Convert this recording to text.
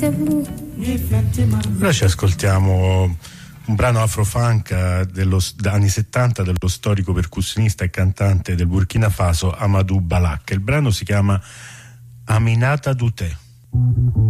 Ora ci ascoltiamo un brano afrofunk anni 70 dello storico percussionista e cantante del Burkina Faso Amadou Balak. Il brano si chiama Aminata Douté.